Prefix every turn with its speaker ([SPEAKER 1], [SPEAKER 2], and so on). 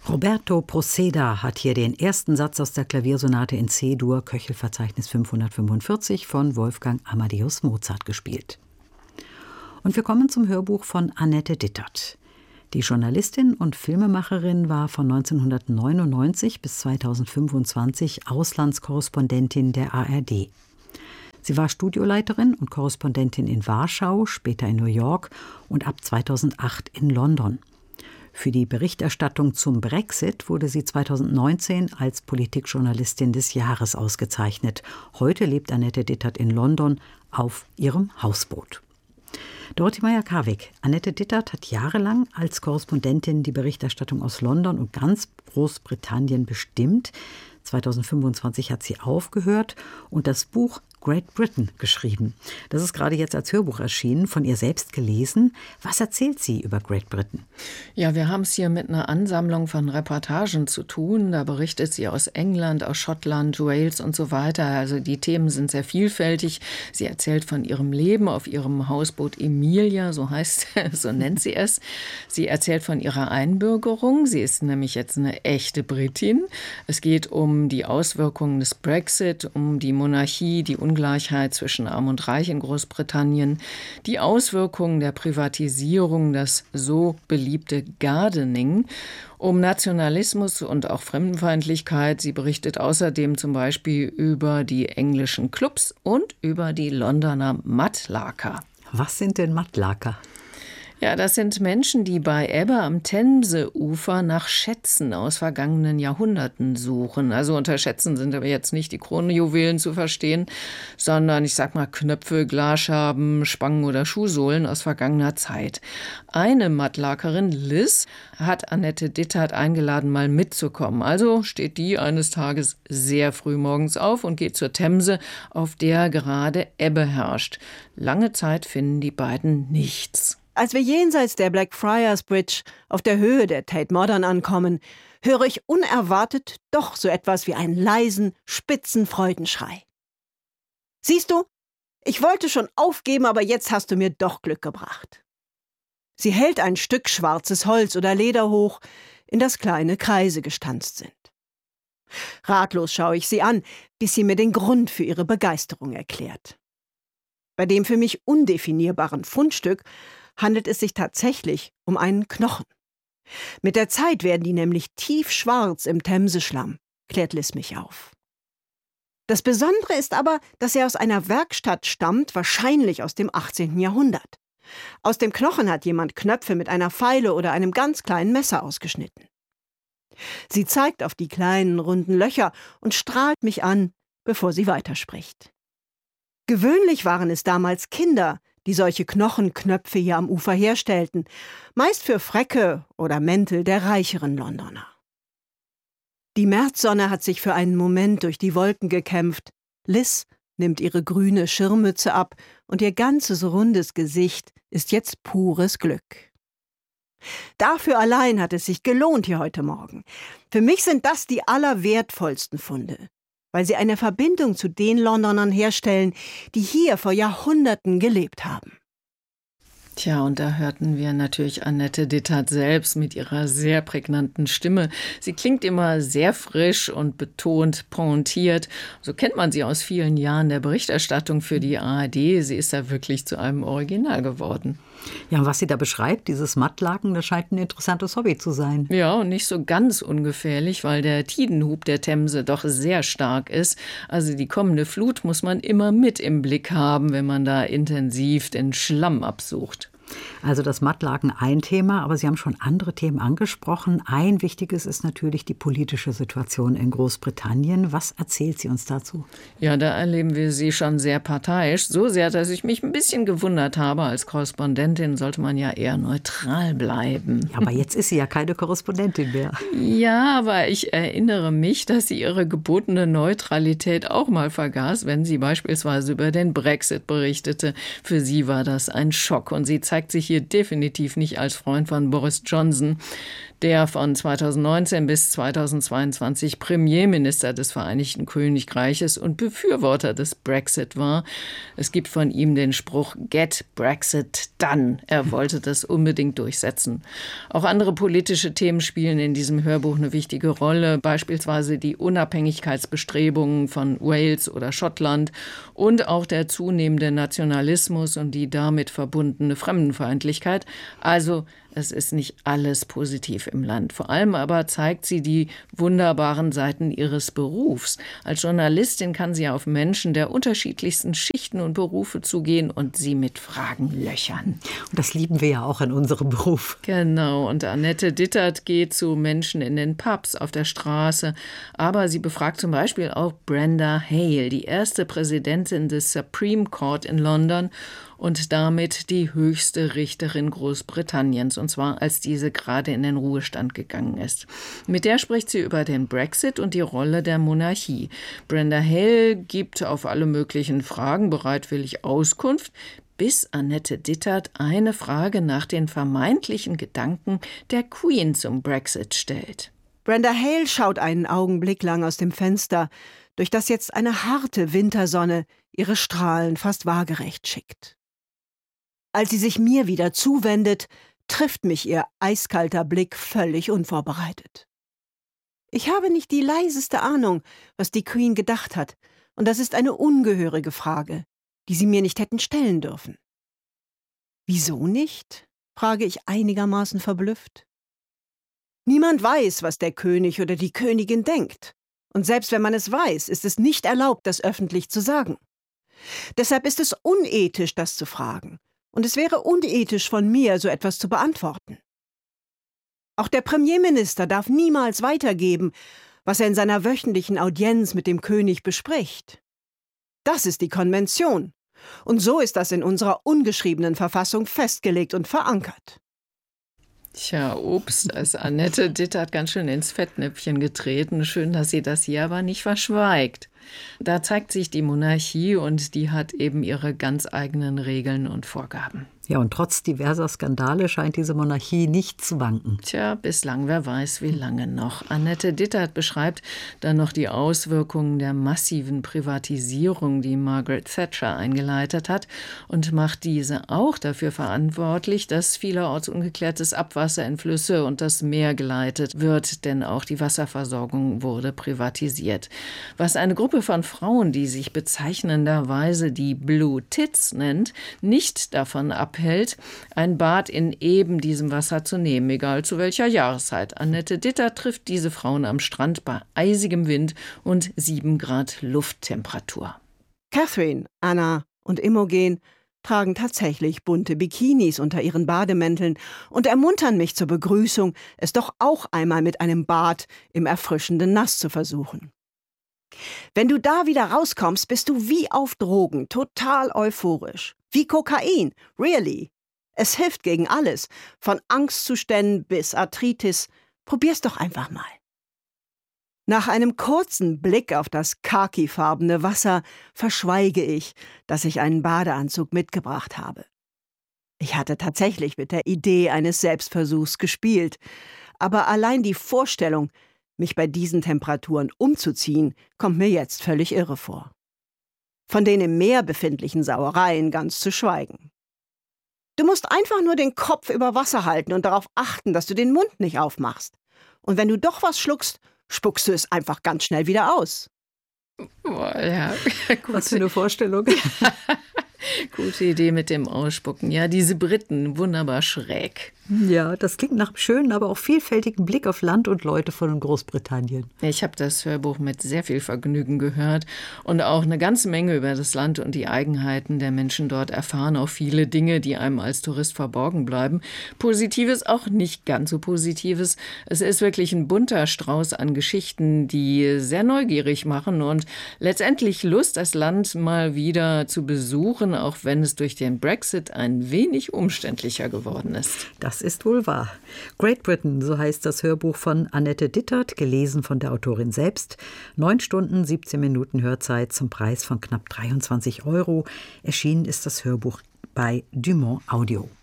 [SPEAKER 1] Roberto Proceda hat hier den ersten Satz aus der Klaviersonate in C-Dur, Köchelverzeichnis 545 von Wolfgang Amadeus Mozart gespielt. Und wir kommen zum Hörbuch von Annette Dittert. Die Journalistin und Filmemacherin war von 1999 bis 2025 Auslandskorrespondentin der ARD. Sie war Studioleiterin und Korrespondentin in Warschau, später in New York und ab 2008 in London. Für die Berichterstattung zum Brexit wurde sie 2019 als Politikjournalistin des Jahres ausgezeichnet. Heute lebt Annette Dittert in London auf ihrem Hausboot. Dorothee Meyer-Karwig. Annette Dittert hat jahrelang als Korrespondentin die Berichterstattung aus London und ganz Großbritannien bestimmt. 2025 hat sie aufgehört und das Buch Great Britain geschrieben. Das ist gerade jetzt als Hörbuch erschienen, von ihr selbst gelesen. Was erzählt sie über Great Britain?
[SPEAKER 2] Ja, wir haben es hier mit einer Ansammlung von Reportagen zu tun. Da berichtet sie aus England, aus Schottland, Wales und so weiter. Also die Themen sind sehr vielfältig. Sie erzählt von ihrem Leben auf ihrem Hausboot Emilia, so nennt sie es. Sie erzählt von ihrer Einbürgerung. Sie ist nämlich jetzt eine echte Britin. Es geht um die Auswirkungen des Brexit, um die Monarchie, die Ungleichheit zwischen Arm und Reich in Großbritannien, die Auswirkungen der Privatisierung, das so beliebte Gardening, um Nationalismus und auch Fremdenfeindlichkeit. Sie berichtet außerdem zum Beispiel über die englischen Clubs und über die Londoner Mattlaker.
[SPEAKER 1] Was sind denn Mattlaker?
[SPEAKER 2] Ja, das sind Menschen, die bei Ebbe am Themseufer nach Schätzen aus vergangenen Jahrhunderten suchen. Also unter Schätzen sind aber jetzt nicht die Kronjuwelen zu verstehen, sondern ich sag mal Knöpfe, Glasscherben, Spangen oder Schuhsohlen aus vergangener Zeit. Eine Mattlakerin, Liz, hat Annette Dittert eingeladen, mal mitzukommen. Also steht die eines Tages sehr früh morgens auf und geht zur Themse, auf der gerade Ebbe herrscht. Lange Zeit finden die beiden nichts.
[SPEAKER 3] Als wir jenseits der Blackfriars Bridge auf der Höhe der Tate Modern ankommen, höre ich unerwartet doch so etwas wie einen leisen, spitzen Freudenschrei. Siehst du, ich wollte schon aufgeben, aber jetzt hast du mir doch Glück gebracht. Sie hält ein Stück schwarzes Holz oder Leder hoch, in das kleine Kreise gestanzt sind. Ratlos schaue ich sie an, bis sie mir den Grund für ihre Begeisterung erklärt. Bei dem für mich undefinierbaren Fundstück handelt es sich tatsächlich um einen Knochen. Mit der Zeit werden die nämlich tiefschwarz im Themseschlamm, klärt Liz mich auf. Das Besondere ist aber, dass er aus einer Werkstatt stammt, wahrscheinlich aus dem 18. Jahrhundert. Aus dem Knochen hat jemand Knöpfe mit einer Feile oder einem ganz kleinen Messer ausgeschnitten. Sie zeigt auf die kleinen, runden Löcher und strahlt mich an, bevor sie weiterspricht. Gewöhnlich waren es damals Kinder, die solche Knochenknöpfe hier am Ufer herstellten, meist für Fräcke oder Mäntel der reicheren Londoner. Die Märzsonne hat sich für einen Moment durch die Wolken gekämpft. Liz nimmt ihre grüne Schirmmütze ab und ihr ganzes rundes Gesicht ist jetzt pures Glück. Dafür allein hat es sich gelohnt hier heute Morgen. Für mich sind das die allerwertvollsten Funde, weil sie eine Verbindung zu den Londonern herstellen, die hier vor Jahrhunderten gelebt haben.
[SPEAKER 2] Tja, und da hörten wir natürlich Annette Dittert selbst mit ihrer sehr prägnanten Stimme. Sie klingt immer sehr frisch und betont, pointiert. So kennt man sie aus vielen Jahren der Berichterstattung für die ARD. Sie ist da wirklich zu einem Original geworden.
[SPEAKER 1] Ja, und was sie da beschreibt, dieses Mattlaken, das scheint ein interessantes Hobby zu sein.
[SPEAKER 2] Ja, und nicht so ganz ungefährlich, weil der Tidenhub der Themse doch sehr stark ist. Also die kommende Flut muss man immer mit im Blick haben, wenn man da intensiv den Schlamm absucht.
[SPEAKER 1] Also das Mattlaken ein Thema, aber Sie haben schon andere Themen angesprochen. Ein wichtiges ist natürlich die politische Situation in Großbritannien. Was erzählt sie uns dazu?
[SPEAKER 2] Ja, da erleben wir sie schon sehr parteiisch. So sehr, dass ich mich ein bisschen gewundert habe. Als Korrespondentin sollte man ja eher neutral bleiben.
[SPEAKER 1] Ja, aber jetzt ist sie ja keine Korrespondentin mehr.
[SPEAKER 2] Ja, aber ich erinnere mich, dass sie ihre gebotene Neutralität auch mal vergaß, wenn sie beispielsweise über den Brexit berichtete. Für sie war das ein Schock und sie zeigt zeigt sich hier definitiv nicht als Freund von Boris Johnson, der von 2019 bis 2022 Premierminister des Vereinigten Königreiches und Befürworter des Brexit war. Es gibt von ihm den Spruch "Get Brexit done". Er wollte das unbedingt durchsetzen. Auch andere politische Themen spielen in diesem Hörbuch eine wichtige Rolle, beispielsweise die Unabhängigkeitsbestrebungen von Wales oder Schottland und auch der zunehmende Nationalismus und die damit verbundene Fremdenfeindlichkeit. Also es ist nicht alles positiv im Land. Vor allem aber zeigt sie die wunderbaren Seiten ihres Berufs. Als Journalistin kann sie auf Menschen der unterschiedlichsten Schichten und Berufe zugehen und sie mit Fragen löchern.
[SPEAKER 1] Und das lieben wir ja auch in unserem Beruf.
[SPEAKER 2] Genau, und Annette Dittert geht zu Menschen in den Pubs, auf der Straße. Aber sie befragt zum Beispiel auch Brenda Hale, die erste Präsidentin des Supreme Court in London und damit die höchste Richterin Großbritanniens, und zwar als diese gerade in den Ruhestand gegangen ist. Mit der spricht sie über den Brexit und die Rolle der Monarchie. Brenda Hale gibt auf alle möglichen Fragen bereitwillig Auskunft, bis Annette Dittert eine Frage nach den vermeintlichen Gedanken der Queen zum Brexit stellt.
[SPEAKER 3] Brenda Hale schaut einen Augenblick lang aus dem Fenster, durch das jetzt eine harte Wintersonne ihre Strahlen fast waagerecht schickt. Als sie sich mir wieder zuwendet, trifft mich ihr eiskalter Blick völlig unvorbereitet. Ich habe nicht die leiseste Ahnung, was die Queen gedacht hat, und das ist eine ungehörige Frage, die sie mir nicht hätten stellen dürfen. »Wieso nicht?« frage ich einigermaßen verblüfft. Niemand weiß, was der König oder die Königin denkt. Und selbst wenn man es weiß, ist es nicht erlaubt, das öffentlich zu sagen. Deshalb ist es unethisch, das zu fragen. Und es wäre unethisch von mir, so etwas zu beantworten. Auch der Premierminister darf niemals weitergeben, was er in seiner wöchentlichen Audienz mit dem König bespricht. Das ist die Konvention. Und so ist das in unserer ungeschriebenen Verfassung festgelegt und verankert.
[SPEAKER 2] Tja, ups, da ist Annette Dittert ganz schön ins Fettnäpfchen getreten. Schön, dass sie das hier aber nicht verschweigt. Da zeigt sich die Monarchie und die hat eben ihre ganz eigenen Regeln und Vorgaben.
[SPEAKER 1] Ja, und trotz diverser Skandale scheint diese Monarchie nicht zu wanken.
[SPEAKER 2] Tja, bislang, wer weiß, wie lange noch. Annette Dittert beschreibt dann noch die Auswirkungen der massiven Privatisierung, die Margaret Thatcher eingeleitet hat, und macht diese auch dafür verantwortlich, dass vielerorts ungeklärtes Abwasser in Flüsse und das Meer geleitet wird, denn auch die Wasserversorgung wurde privatisiert. Was eine Gruppe von Frauen, die sich bezeichnenderweise die Blue Tits nennt, nicht davon abhält, ein Bad in eben diesem Wasser zu nehmen, egal zu welcher Jahreszeit. Annette Dittert trifft diese Frauen am Strand bei eisigem Wind und 7 Grad Lufttemperatur.
[SPEAKER 3] Catherine, Anna und Imogen tragen tatsächlich bunte Bikinis unter ihren Bademänteln und ermuntern mich zur Begrüßung, es doch auch einmal mit einem Bad im erfrischenden Nass zu versuchen. Wenn du da wieder rauskommst, bist du wie auf Drogen, total euphorisch. Wie Kokain, really. Es hilft gegen alles, von Angstzuständen bis Arthritis. Probier's doch einfach mal. Nach einem kurzen Blick auf das khakifarbene Wasser verschweige ich, dass ich einen Badeanzug mitgebracht habe. Ich hatte tatsächlich mit der Idee eines Selbstversuchs gespielt, aber allein die Vorstellung, mich bei diesen Temperaturen umzuziehen, kommt mir jetzt völlig irre vor. Von den im Meer befindlichen Sauereien ganz zu schweigen. Du musst einfach nur den Kopf über Wasser halten und darauf achten, dass du den Mund nicht aufmachst. Und wenn du doch was schluckst, spuckst du es einfach ganz schnell wieder aus.
[SPEAKER 2] Boah, ja.
[SPEAKER 1] Was für eine Vorstellung.
[SPEAKER 2] Gute Idee mit dem Ausspucken. Ja, diese Briten, wunderbar schräg.
[SPEAKER 1] Ja, das klingt nach einem schönen, aber auch vielfältigen Blick auf Land und Leute von Großbritannien.
[SPEAKER 2] Ich habe das Hörbuch mit sehr viel Vergnügen gehört und auch eine ganze Menge über das Land und die Eigenheiten der Menschen dort erfahren. Auch viele Dinge, die einem als Tourist verborgen bleiben. Positives, auch nicht ganz so Positives. Es ist wirklich ein bunter Strauß an Geschichten, die sehr neugierig machen und letztendlich Lust, das Land mal wieder zu besuchen, auch wenn es durch den Brexit ein wenig umständlicher geworden ist.
[SPEAKER 1] Das ist wohl wahr. Great Britain, so heißt das Hörbuch von Annette Dittert, gelesen von der Autorin selbst. 9 Stunden, 17 Minuten Hörzeit zum Preis von knapp 23 €. Erschienen ist das Hörbuch bei Dumont Audio.